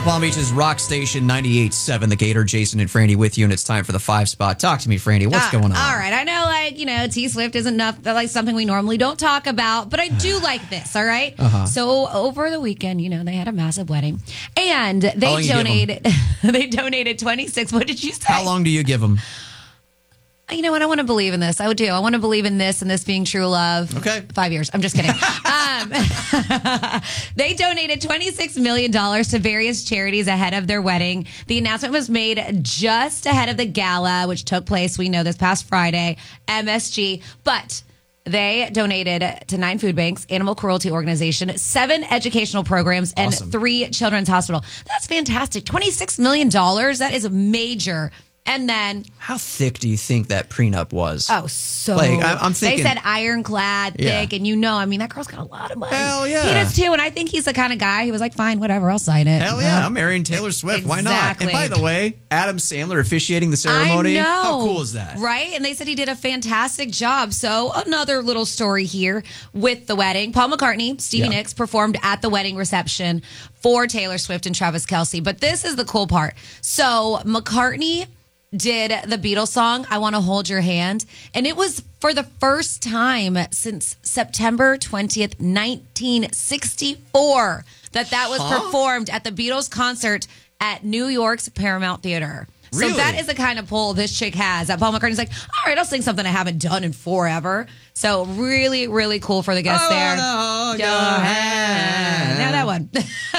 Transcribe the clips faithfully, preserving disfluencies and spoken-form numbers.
Palm Beach's rock station ninety-eight point seven, The Gator. Jason and Franny with you, and it's time for the five spot. Talk to me, Franny. What's uh, going on? All right. I know, like, you know, T Swift isn't enough, like something we normally don't talk about, but I do like this, all right? Uh-huh. So over the weekend, you know, they had a massive wedding, and they How long you give 'em? donated, they donated twenty-six, what did you say? How long do you give them? You know what? I want to believe in this. I would do. I want to believe in this and this being true love. Okay. Five years. I'm just kidding. um, they donated twenty-six million dollars to various charities ahead of their wedding. The announcement was made just ahead of the gala, which took place, we know, this past Friday, M S G. But they donated to nine food banks, animal cruelty organization, seven educational programs, and Awesome. three children's hospital. That's fantastic. twenty-six million dollars. That is major. And then, How thick do you think that prenup was? oh, so Like, I- I'm thinking- they said ironclad, thick, Yeah. and you know, I mean, that girl's got a lot of money. Hell yeah. He does too, and I think he's the kind of guy who was like, fine, whatever, I'll sign it. Hell yeah, Uh, I'm marrying Taylor Swift. Why not? Exactly. And by the way, Adam Sandler officiating the ceremony. I know. How cool is that? Right? And they said he did a fantastic job. So another little story here with the wedding. Paul McCartney, Stevie Yeah. Nicks performed at the wedding reception for Taylor Swift and Travis Kelce. But this is the cool part. So McCartney did the Beatles song, I Want to Hold Your Hand. And it was for the first time since September twentieth, nineteen sixty-four, that that was Huh? performed at the Beatles concert at New York's Paramount Theater. Really? So that is the kind of pull this chick has. That Paul McCartney's like, all right, I'll sing something I haven't done in forever. So really, really cool for the guests I there. wanna hold Your your hand. hand. Now that one.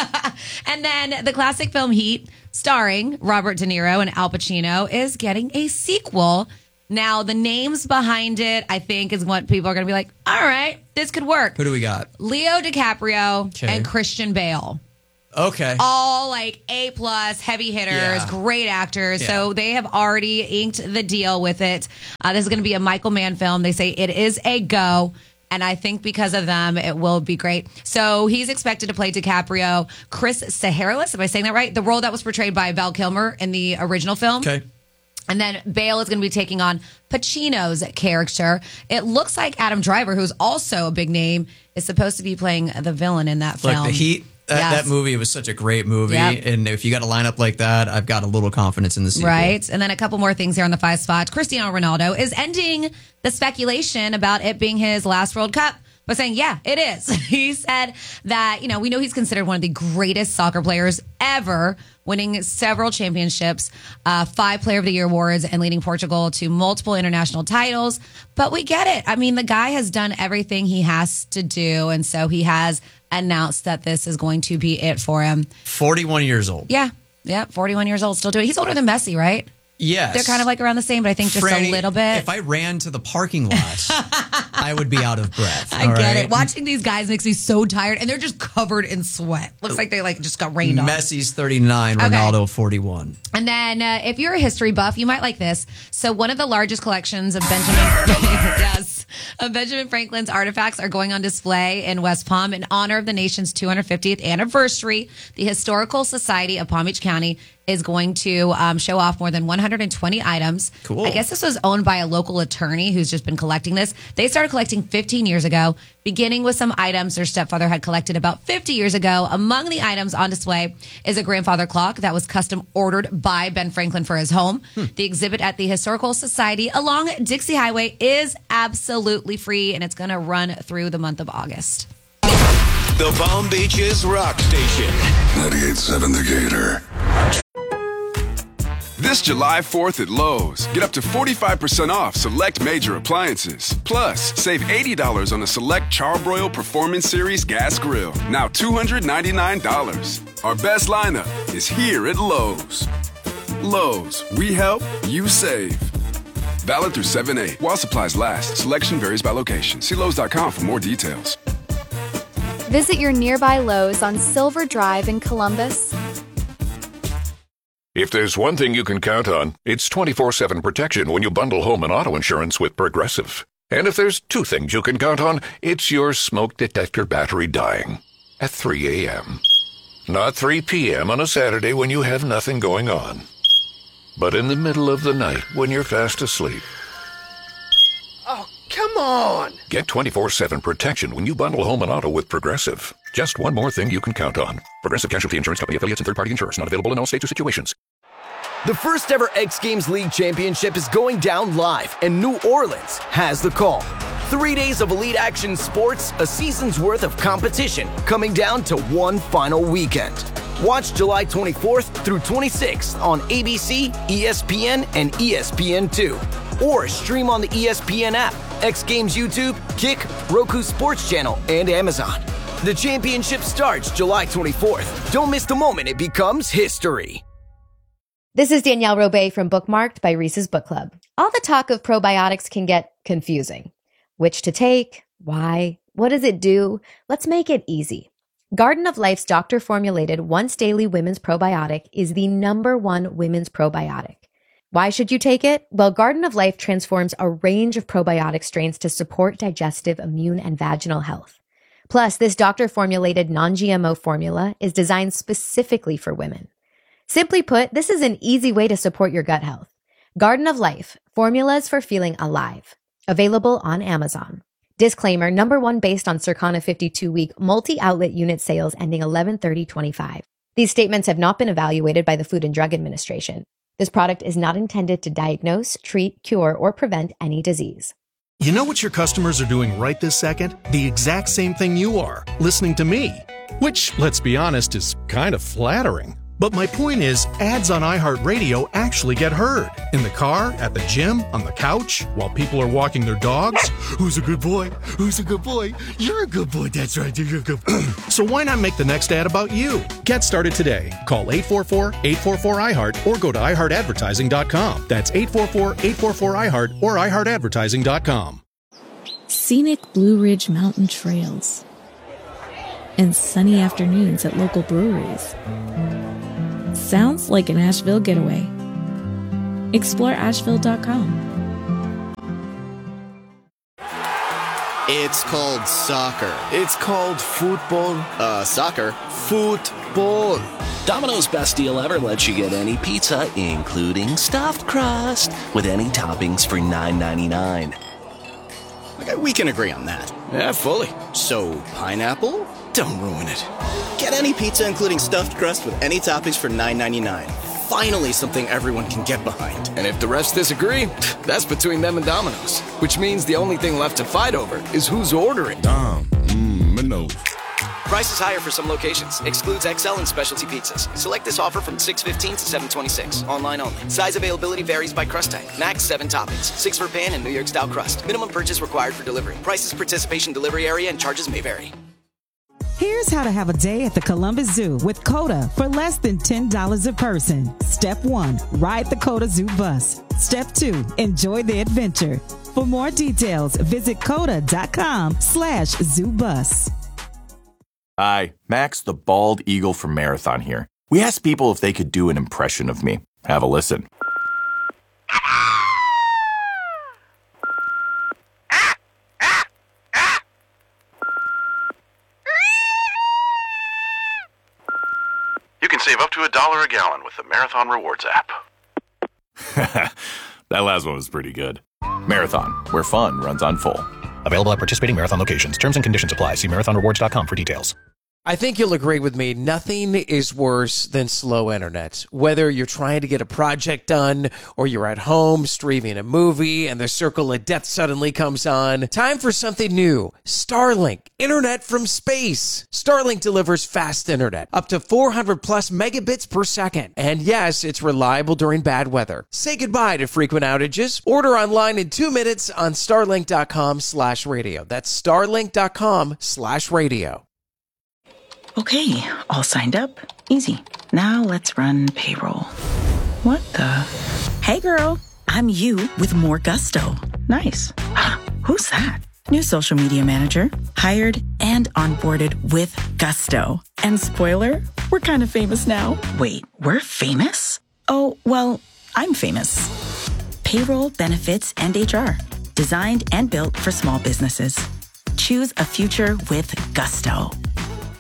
And then the classic film Heat, starring Robert De Niro and Al Pacino, is getting a sequel. Now, the names behind it, I think, is what people are going to be like, all right, this could work. Who do we got? Leo DiCaprio Okay. and Christian Bale. Okay. All like A plus heavy hitters, Yeah. great actors. Yeah. So they have already inked the deal with it. Uh, this is going to be a Michael Mann film. They say it is a go. And I think because of them, it will be great. So he's expected to play DiCaprio. Chris Saharis, am I saying that right? The role that was portrayed by Val Kilmer in the original film. Okay. And then Bale is going to be taking on Pacino's character. It looks like Adam Driver, who's also a big name, is supposed to be playing the villain in that Like film. the Heat, that, Yes. that movie was such a great movie. Yep. And if you got a lineup like that, I've got a little confidence in the sequel. Right. And then a couple more things here on the five spot. Cristiano Ronaldo is ending the speculation about it being his last World Cup by saying, yeah, it is. He said that, you know, we know he's considered one of the greatest soccer players ever, winning several championships, uh, five Player of the Year awards, and leading Portugal to multiple international titles. But we get it. I mean, the guy has done everything he has to do. And so he has announced that this is going to be it for him. forty-one years old. Yeah. Yeah. forty-one years old, still doing it. He's older than Messi, right? Yes. They're kind of like around the same, but I think just Franny, a little bit. If I ran to the parking lot, I would be out of breath. I all get right? it. Watching these guys makes me so tired, and they're just covered in sweat. Looks like they like just got rained on. Messi's thirty-nine, Okay. Ronaldo forty-one. And then, uh, if you're a history buff, you might like this. So, one of the largest collections of Benjamin, yes, of Benjamin Franklin's artifacts are going on display in West Palm in honor of the nation's two hundred fiftieth anniversary. The Historical Society of Palm Beach County is going to um, show off more than one hundred twenty items. Cool. I guess this was owned by a local attorney who's just been collecting this. They started collecting fifteen years ago, beginning with some items their stepfather had collected about fifty years ago. Among the items on display is a grandfather clock that was custom ordered by Ben Franklin for his home. Hmm. The exhibit at the Historical Society along Dixie Highway is absolutely free, and it's going to run through the month of August. The Palm Beaches Rock Station. ninety-eight point seven The Gator. This July fourth at Lowe's, get up to forty-five percent off select major appliances. Plus, save eighty dollars on a select Charbroil Performance Series gas grill. Now two hundred ninety-nine dollars. Our best lineup is here at Lowe's. Lowe's, we help, you save. Valid through seven eight. While supplies last, selection varies by location. See Lowe's dot com for more details. Visit your nearby Lowe's on Silver Drive in Columbus. If there's one thing you can count on, it's twenty-four seven protection when you bundle home and auto insurance with Progressive. And if there's two things you can count on, it's your smoke detector battery dying at three a.m. Not three p.m. on a Saturday when you have nothing going on, but in the middle of the night when you're fast asleep. Oh, come on! Get twenty-four seven protection when you bundle home and auto with Progressive. Just one more thing you can count on. Progressive Casualty Insurance Company affiliates and third-party insurers. Not available in all states or situations. The first ever X Games League Championship is going down live, and New Orleans has the call. Three days of elite action sports, a season's worth of competition, coming down to one final weekend. Watch July twenty-fourth through twenty-sixth on A B C, E S P N, and E S P N two. Or stream on the E S P N app, X Games YouTube, Kick, Roku Sports Channel, and Amazon. The championship starts July twenty-fourth. Don't miss the moment it becomes history. This is Danielle Robay from Bookmarked by Reese's Book Club. All the talk of probiotics can get confusing. Which to take? Why? What does it do? Let's make it easy. Garden of Life's doctor-formulated once-daily women's probiotic is the number one women's probiotic. Why should you take it? Well, Garden of Life transforms a range of probiotic strains to support digestive, immune, and vaginal health. Plus, this doctor-formulated non-G M O formula is designed specifically for women. Simply put, this is an easy way to support your gut health. Garden of Life, formulas for feeling alive. Available on Amazon. Disclaimer, number one based on Circana fifty-two week multi-outlet unit sales ending eleven thirty twenty-five. These statements have not been evaluated by the Food and Drug Administration. This product is not intended to diagnose, treat, cure, or prevent any disease. You know what your customers are doing right this second? The exact same thing you are, listening to me. Which, let's be honest, is kind of flattering. But my point is, ads on iHeartRadio actually get heard. In the car, at the gym, on the couch, while people are walking their dogs. Who's a good boy? Who's a good boy? You're a good boy. That's right. You're a good boy. So why not make the next ad about you? Get started today. Call eight four four, eight four four, I heart or go to i heart advertising dot com. That's eight four four, eight four four, I heart or i heart advertising dot com. Scenic Blue Ridge Mountain trails and sunny afternoons at local breweries. Sounds like an Asheville getaway. Explore asheville dot com. It's called soccer. It's called football. Uh, soccer. Football. Domino's best deal ever lets you get any pizza, including stuffed crust, with any toppings for nine ninety-nine. Okay, we can agree on that. Yeah, fully. So, pineapple? Don't ruin it. Get any pizza including stuffed crust with any toppings for nine ninety-nine. Finally something everyone can get behind. And if the refs disagree, that's between them and Domino's. Which means the only thing left to fight over is who's ordering. Dom, mmm, no. Price is higher for some locations. Excludes X L and specialty pizzas. Select this offer from six fifteen to seven twenty-six. Online only. Size availability varies by crust type. Max seven toppings. Six for pan and New York style crust. Minimum purchase required for delivery. Prices, participation, delivery area, and charges may vary. Here's how to have a day at the Columbus Zoo with COTA for less than ten dollars a person. Step one, ride the COTA Zoo bus. Step two, enjoy the adventure. For more details, visit COTA.com slash zoo bus. Hi, Max the Bald Eagle from Marathon here. We asked people if they could do an impression of me. Have a listen. You can save up to a dollar a gallon with the Marathon Rewards app. That last one was pretty good. Marathon, where fun runs on full. Available at participating Marathon locations. Terms and conditions apply. See marathon rewards dot com for details. I think you'll agree with me. Nothing is worse than slow internet. Whether you're trying to get a project done or you're at home streaming a movie and the circle of death suddenly comes on. Time for something new. Starlink. Internet from space. Starlink delivers fast internet. Up to four hundred plus megabits per second. And yes, it's reliable during bad weather. Say goodbye to frequent outages. Order online in two minutes on starlink.com slash radio. That's starlink.com slash radio. Okay, all signed up. Easy. Now let's run payroll. What the? Hey girl, I'm you with more gusto. Nice. Who's that? New social media manager. Hired and onboarded with gusto. And spoiler, we're kind of famous now. Wait, we're famous? Oh, well, I'm famous. Payroll, benefits, and H R. Designed and built for small businesses. Choose a future with gusto.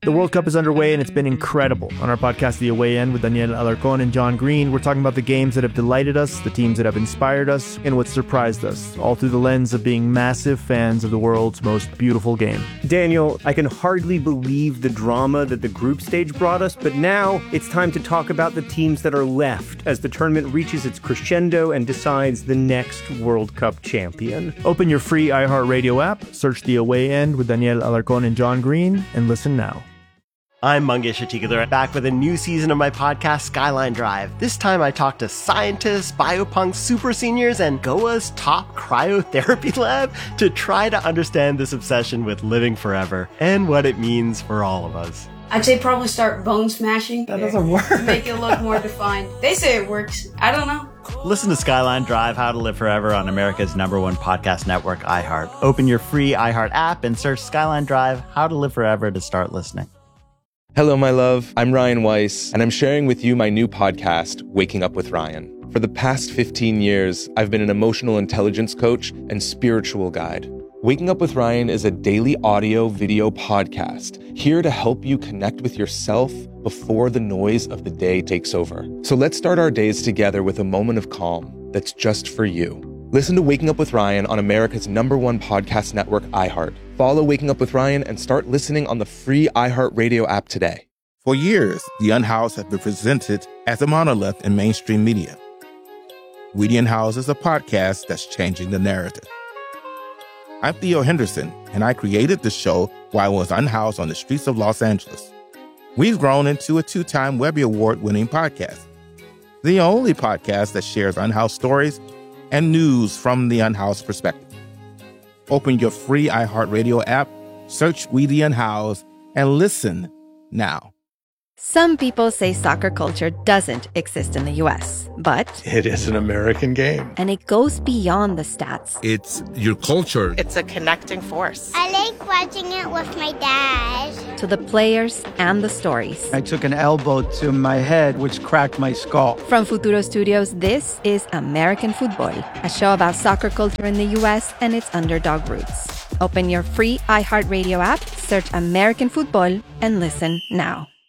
The World Cup is underway and it's been incredible. On our podcast, The Away End, with Daniel Alarcón and John Green, we're talking about the games that have delighted us, the teams that have inspired us, and what surprised us, all through the lens of being massive fans of the world's most beautiful game. Daniel, I can hardly believe the drama that the group stage brought us, but now it's time to talk about the teams that are left as the tournament reaches its crescendo and decides the next World Cup champion. Open your free iHeartRadio app, search The Away End with Daniel Alarcón and John Green, and listen now. I'm Mangesh Hattikudur, back with a new season of my podcast, Skyline Drive. This time I talk to scientists, biopunks, super seniors, and Goa's top cryotherapy lab to try to understand this obsession with living forever and what it means for all of us. I'd say probably start bone smashing. That doesn't work. Make it look more defined. They say it works. I don't know. Listen to Skyline Drive, How to Live Forever on America's number one podcast network, iHeart. Open your free iHeart app and search Skyline Drive, How to Live Forever to start listening. Hello, my love. I'm Ryan Weiss, and I'm sharing with you my new podcast, Waking Up with Ryan. For the past fifteen years, I've been an emotional intelligence coach and spiritual guide. Waking Up with Ryan is a daily audio video podcast here to help you connect with yourself before the noise of the day takes over. So let's start our days together with a moment of calm that's just for you. Listen to Waking Up with Ryan on America's number one podcast network, iHeart. Follow Waking Up with Ryan and start listening on the free iHeartRadio app today. For years, The Unhoused has been presented as a monolith in mainstream media. We the Unhoused is a podcast that's changing the narrative. I'm Theo Henderson, and I created the show while I was unhoused on the streets of Los Angeles. We've grown into a two-time Webby Award-winning podcast, the only podcast that shares unhoused stories and news from the unhoused perspective. Open your free iHeartRadio app, search We the Unhoused, and listen now. Some people say soccer culture doesn't exist in the U S, but it is an American game. And it goes beyond the stats. It's your culture. It's a connecting force. I like watching it with my dad. To the players and the stories. I took an elbow to my head, which cracked my skull. From Futuro Studios, this is American Football, a show about soccer culture in the U S and its underdog roots. Open your free iHeartRadio app, search American Football, and listen now.